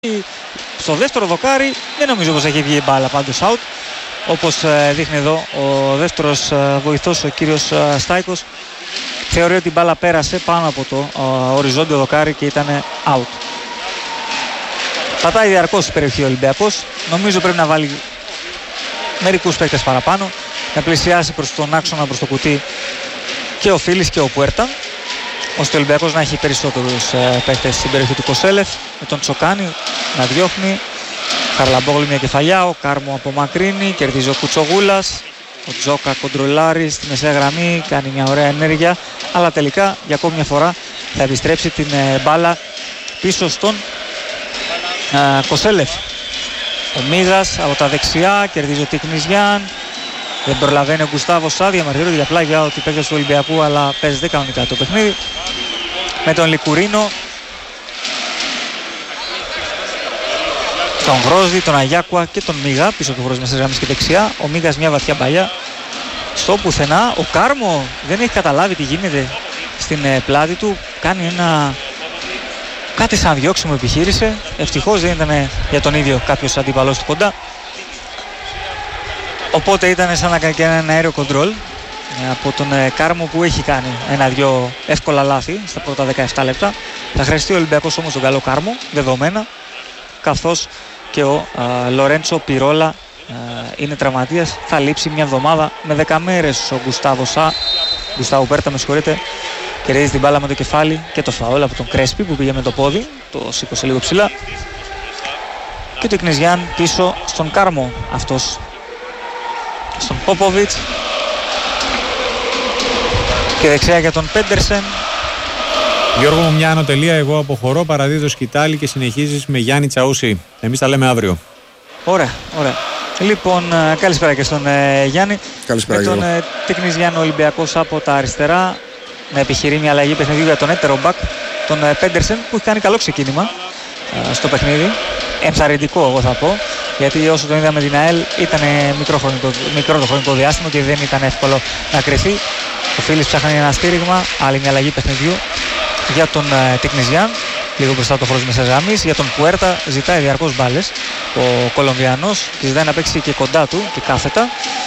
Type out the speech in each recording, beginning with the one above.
Στο δεύτερο δοκάρι δεν νομίζω πως έχει βγει η μπάλα πάντως out. Όπως δείχνει εδώ ο δεύτερος βοηθός, ο κύριος Στάικος, θεωρεί ότι η μπάλα πέρασε πάνω από το οριζόντιο δοκάρι και ήταν out. Πατάει διαρκώς η περιοχή ο Ολυμπιακός. Νομίζω πρέπει να βάλει μερικούς παίκτες παραπάνω, να πλησιάσει προς τον άξονα, προς το κουτί και ο Φίλης και ο Πουέρτα, ώστε ο Ολυμπιακός να έχει περισσότερους παίκτες στην περιοχή του Κοσέλεφ, με τον Τσοκάνη να διώχνει, Χαρλαμπόγλου μια κεφαλιά, ο Κάρμο απομακρύνει, κερδίζει ο Κουτσογούλας, ο Τζόκα κοντρολάρει στη μεσαία γραμμή, κάνει μια ωραία ενέργεια, αλλά τελικά για ακόμη μια φορά θα επιστρέψει την μπάλα πίσω στον Κοσέλεφ. Ο Μίγας από τα δεξιά, κερδίζει ο Τικνιζιάν, δεν προλαβαίνει ο Γκουστάβο Σά, διαμαρτύρονται για πλάγια ότι παίζει του Ολυμπιακού, αλλά παίζεται κανονικά το παιχνίδι. Με τον Λικουρίνο, τον Γρόζη, τον Αγιάκουα και τον Μίγα πίσω του Γρόζη μέσα γραμμής και δεξιά. Ο Μίγας μια βαθιά παλιά στο πουθενά. Ο Κάρμο δεν έχει καταλάβει τι γίνεται στην πλάτη του, κάνει κάτι σαν διώξιμο επιχείρησε. Ευτυχώς δεν ήταν για τον ίδιο κάποιος αντίπαλος του κοντά. Οπότε ήταν σαν να κάνει και ένα αέριο κοντρόλ από τον Κάρμο, που έχει κάνει ένα-δυο εύκολα λάθη στα πρώτα 17 λεπτά. Θα χρειαστεί ο Ολυμπιακός όμως τον καλό Κάρμο, δεδομένα, καθώς και ο Λορέντσο Πιρόλα είναι τραυματίας. Θα λείψει μια εβδομάδα με 10 μέρες ο Γκουστάβο Πέρτα, με συγχωρείτε. Κερδίζει την μπάλα με το κεφάλι και το φαόλ από τον Κρέσπι που πήγε με το πόδι, το σήκωσε λίγο ψηλά. Και το Ικνιζιάν πίσω στον Κάρμο, αυτός στον Πόποβιτς, και δεξιά για τον Πέντερσεν. Γιώργο μου, μια ανωτελεία, εγώ αποχωρώ, παραδίδω σκητάλη και συνεχίζεις με Γιάννη Τσαούσι. Εμείς τα λέμε αύριο. Ωραία, ωραία. Λοιπόν, καλησπέρα και στον Γιάννη. Καλησπέρα, με τον Τικνιζιάν, ο Ολυμπιακός από τα αριστερά να επιχειρεί μια αλλαγή παιχνιδιού για τον έτερο μπακ, τον Πέντερσεν, που έχει κάνει καλό ξεκίνημα στο παιχνίδι. Ενθαρρυντικό, εγώ θα πω, γιατί όσο τον είδαμε την ΑΕΛ ήταν μικρό το χρονικό διάστημα και δεν ήταν εύκολο να κρυφεί. Ο Φίλης ψάχνει ένα στήριγμα, άλλη μια αλλαγή παιχνιδιού για τον Τικνιζιάν, λίγο μπροστά από το χώρο μεσαίας γραμμής. Για τον Πουέρτα ζητάει διαρκώς μπάλες ο Κολομβιανός και ζητάει να παίξει και κοντά του και κάθετα.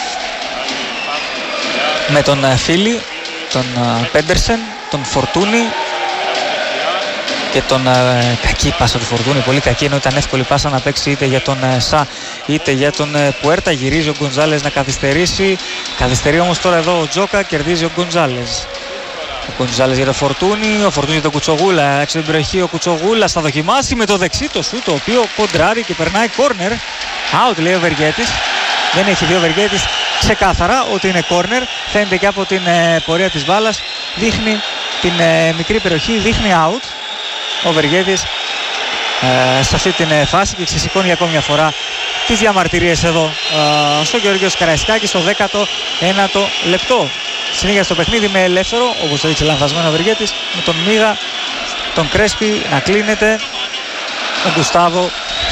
Με τον Φίλη, τον Πέντερσεν, τον Φορτούνι και τον κακή πάσα του Φορτούνι, πολύ κακή, ενώ ήταν εύκολη πάσα να παίξει είτε για τον Σα είτε για τον Πουέρτα. Γυρίζει ο Γκοντζάλες να καθυστερήσει, καθυστερεί όμως τώρα εδώ ο Τζόκα, κερδίζει ο Γκοντζάλες. Ο Γκοντζάλες για τον Φορτούνι, ο Φορτούνι για τον Κουτσογούλα, έξω την περιοχή ο Κουτσογούλας θα δοκιμάσει με το δεξί το σου, το οποίο κοντράρει και περνάει κόρνερ. Out, λέει ο Βεργέτης, δεν έχει δει ο Βεργέτης ξεκάθαρα ότι είναι κόρνερ, φαίνεται και από την πορεία της μπάλας, δείχνει την μικρή περιοχή, δείχνει out ο Βεργέτης σε αυτή την φάση και ξεσηκώνει για ακόμη μια φορά τις διαμαρτυρίες εδώ στο Γεωργίος Καραϊσκάκη στο 19ο λεπτό. Συνέχεια στο παιχνίδι με ελεύθερο, όπως το έδειξε λανθασμένο ο Βεργέτης, με τον Μίγα, τον Κρέσπι να κλείνεται, τον Γκουστάβο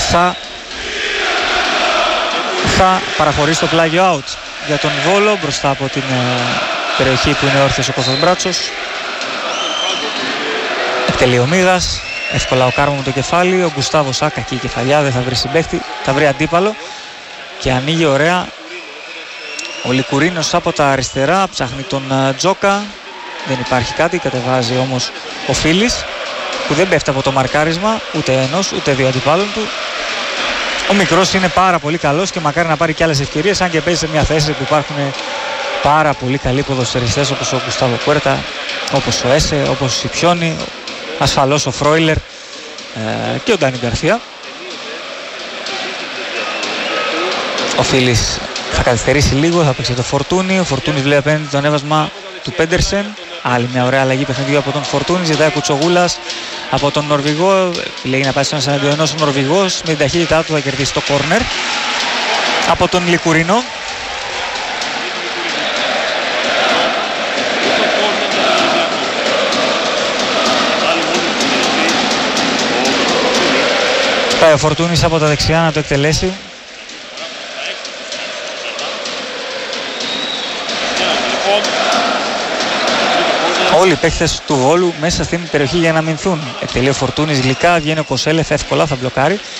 θα παραχωρήσει το πλάγιο out για τον Βόλο μπροστά από την περιοχή που είναι όρθιος ο Κώστας Μπράτσος. Εκτελεί ο Μίγας, εύκολα ο Κάρμο με το κεφάλι, ο Γκουστάβο Σά, κακή κεφαλιά, δεν θα βρει συμπαίχτη, θα βρει αντίπαλο και ανοίγει ωραία. Ο Λικουρίνος από τα αριστερά ψάχνει τον Τζόκα, δεν υπάρχει κάτι, κατεβάζει όμως ο Φίλης που δεν πέφτει από το μαρκάρισμα ούτε ενός ούτε δύο αντιπάλων του. Ο μικρός είναι πάρα πολύ καλός και μακάρι να πάρει και άλλες ευκαιρίες, αν και παίζει σε μια θέση που υπάρχουν πάρα πολύ καλοί ποδοσφαιριστές όπως ο Γκουστάβο Πουέρτα, όπως ο Έσε, όπως ο Σιπιόνι, ασφαλώς ο Φρόιλερ και ο Ντάνι Γκαρθία. Ο Φίλης θα καθυστερήσει λίγο, θα παίξει το Φορτούνι. Ο Φορτούνις βλέπει απέναντι το ανέβασμα του Πέντερσεν. Άλλη μια ωραία αλλαγή παιχνιδιού από τον Φορτούνι. Ζητάει ο Κουτσογούλας από τον Νορβηγό. Λέγει να πάει στον εναντίον ενός. Ο Νορβηγός με την ταχύτητά του θα κερδίσει το κόρνερ από τον Λικουρίνο. Πάει ο Φορτούνις από τα δεξιά να το εκτελέσει. Όλοι οι παίκτες του Βόλου μέσα στην περιοχή για να αμυνθούν. Εκτελεί ο Φορτούνης γλυκά, βγαίνει ο Κοσέλεφ εύκολα, θα μπλοκάρει.